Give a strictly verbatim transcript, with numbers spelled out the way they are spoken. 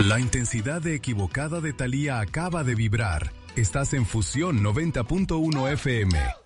La intensidad de Equivocada de Thalía acaba de vibrar. Estás en Fusión noventa punto uno F M.